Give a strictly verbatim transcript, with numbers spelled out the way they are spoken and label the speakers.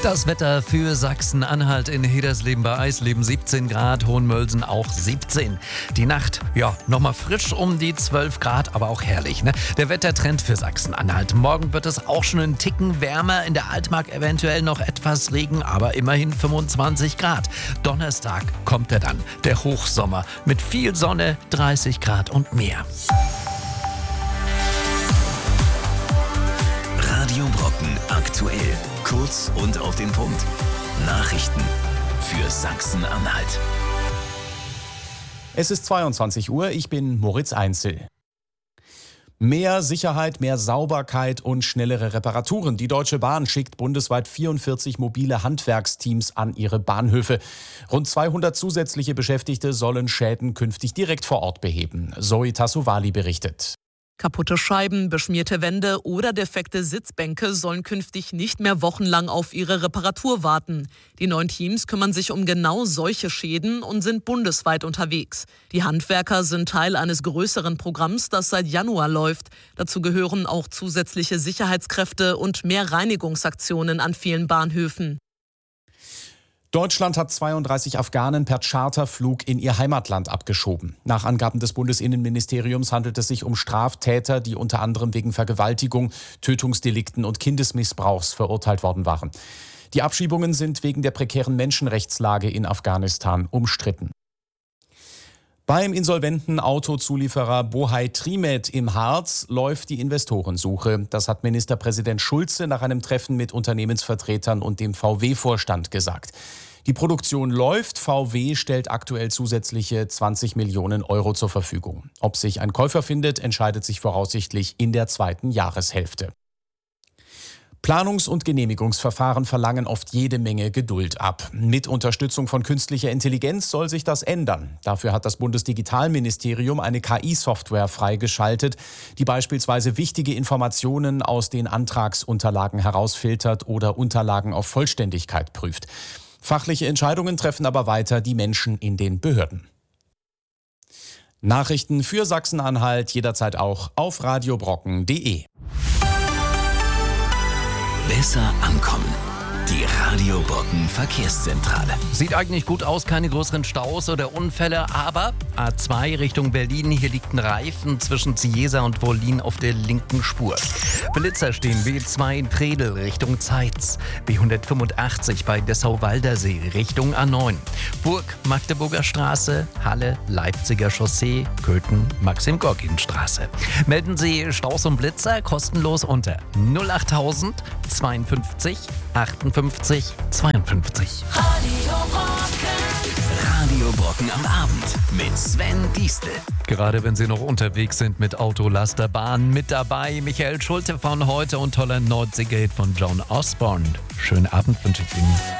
Speaker 1: Das Wetter für Sachsen-Anhalt: in Hedersleben bei Eisleben siebzehn Grad, Hohenmölsen auch siebzehn. Die Nacht, ja, nochmal frisch um die zwölf Grad, aber auch herrlich, ne? Der Wettertrend für Sachsen-Anhalt: morgen wird es auch schon einen Ticken wärmer, in der Altmark eventuell noch etwas Regen, aber immerhin fünfundzwanzig Grad. Donnerstag kommt er dann, der Hochsommer, mit viel Sonne, dreißig Grad und mehr.
Speaker 2: Radio Brocken aktuell. Kurz und auf den Punkt. Nachrichten für Sachsen-Anhalt.
Speaker 3: Es ist zweiundzwanzig Uhr, ich bin Moritz Einzel. Mehr Sicherheit, mehr Sauberkeit und schnellere Reparaturen. Die Deutsche Bahn schickt bundesweit vierundvierzig mobile Handwerksteams an ihre Bahnhöfe. Rund zweihundert zusätzliche Beschäftigte sollen Schäden künftig direkt vor Ort beheben. Zoe Tassovali berichtet.
Speaker 4: Kaputte Scheiben, beschmierte Wände oder defekte Sitzbänke sollen künftig nicht mehr wochenlang auf ihre Reparatur warten. Die neuen Teams kümmern sich um genau solche Schäden und sind bundesweit unterwegs. Die Handwerker sind Teil eines größeren Programms, das seit Januar läuft. Dazu gehören auch zusätzliche Sicherheitskräfte und mehr Reinigungsaktionen an vielen Bahnhöfen.
Speaker 3: Deutschland hat zweiunddreißig Afghanen per Charterflug in ihr Heimatland abgeschoben. Nach Angaben des Bundesinnenministeriums handelt es sich um Straftäter, die unter anderem wegen Vergewaltigung, Tötungsdelikten und Kindesmissbrauchs verurteilt worden waren. Die Abschiebungen sind wegen der prekären Menschenrechtslage in Afghanistan umstritten. Beim insolventen Autozulieferer Bohai Trimed im Harz läuft die Investorensuche. Das hat Ministerpräsident Schulze nach einem Treffen mit Unternehmensvertretern und dem V W-Vorstand gesagt. Die Produktion läuft, V W stellt aktuell zusätzliche zwanzig Millionen Euro zur Verfügung. Ob sich ein Käufer findet, entscheidet sich voraussichtlich in der zweiten Jahreshälfte. Planungs- und Genehmigungsverfahren verlangen oft jede Menge Geduld ab. Mit Unterstützung von künstlicher Intelligenz soll sich das ändern. Dafür hat das Bundesdigitalministerium eine K I-Software freigeschaltet, die beispielsweise wichtige Informationen aus den Antragsunterlagen herausfiltert oder Unterlagen auf Vollständigkeit prüft. Fachliche Entscheidungen treffen aber weiter die Menschen in den Behörden. Nachrichten für Sachsen-Anhalt jederzeit auch auf radiobrocken punkt de.
Speaker 2: Besser ankommen. Die Radio Brocken Verkehrszentrale.
Speaker 1: Sieht eigentlich gut aus, keine größeren Staus oder Unfälle, aber A zwei Richtung Berlin, hier liegt ein Reifen zwischen Ziesa und Wollin auf der linken Spur. Blitzer stehen B zwei in Predel Richtung Zeitz, B hundertfünfundachtzig bei Dessau-Waldersee Richtung A neun, Burg Magdeburger Straße, Halle Leipziger Chaussee, Köthen Maxim-Gorkin-Straße. Melden Sie Staus und Blitzer kostenlos unter null achttausend zweiundfünfzig achtundfünfzig zweiundfünfzig.
Speaker 2: Radio Brocken. Radio Brocken am Abend mit Sven Diestel.
Speaker 1: Gerade wenn Sie noch unterwegs sind mit Auto, Laster, Bahn, mit dabei Michael Schulte von heute und toller Nordsee-Gate von Joan Osborne. Schönen Abend wünsche ich Ihnen.